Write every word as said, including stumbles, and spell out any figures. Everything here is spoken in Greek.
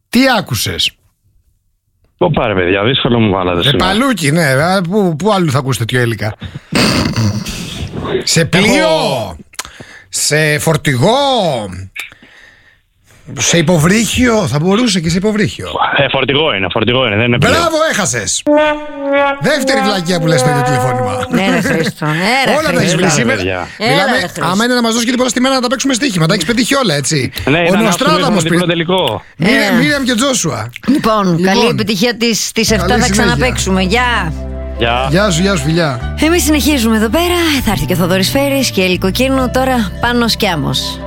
Τι άκουσες? Το πάρε, παιδιά, δύσκολο μου βάλατε. Ε, παλούκι, ναι. Πού, πού άλλου θα ακούσετε τέτοιο υλικά? Σε πλοίο, Έχω... σε φορτηγό, σε υποβρύχιο, θα μπορούσε και σε υποβρύχιο. Ε, φορτηγό είναι, φορτηγό είναι, δεν είναι πλοίο. Μπράβο, έχασες. Δεύτερη βλακεία που λες στο ίδιο τηλεφώνημα. Ναι, ρε Χρήστο. Όλα τα έχεις βρει σήμερα. Μιλάμε, άμα είναι να μας δώσει και τίποτα στη μέρα να τα παίξουμε στοίχημα. Τα έχεις πετύχει όλα, έτσι. Ναι, ο Νοστράδαμος πριν. Μίριαμ και Τζόσουα. Λοιπόν, καλή επιτυχία της επτά, θα ξαναπαίξουμε. Γεια. Γεια. Γεια σου, γεια σου, φιλιά. Εμείς συνεχίζουμε εδώ πέρα. Θα έρθει και ο Θοδωρής Φέρης και η Ελικοκίνου. Τώρα Πάνος Κιάμος.